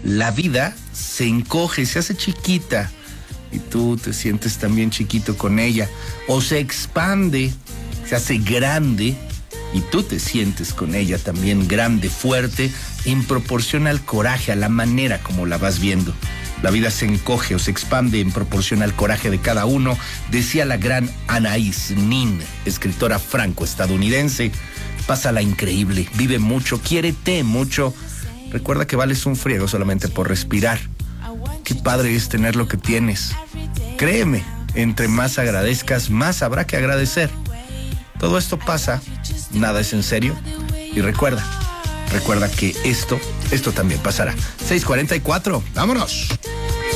la vida se encoge, se hace chiquita y tú te sientes también chiquito con ella, o se expande, se hace grande y tú te sientes con ella también grande, fuerte, en proporción al coraje, a la manera como la vas viendo. La vida se encoge o se expande en proporción al coraje de cada uno, decía la gran Anaïs Nin, escritora franco-estadounidense. Pásala increíble, vive mucho, quiérete mucho. Recuerda que vales un friego solamente por respirar. Qué padre es tener lo que tienes. Créeme, entre más agradezcas, más habrá que agradecer. Todo esto pasa, nada es en serio. Y recuerda que esto también pasará. 6:44, vámonos.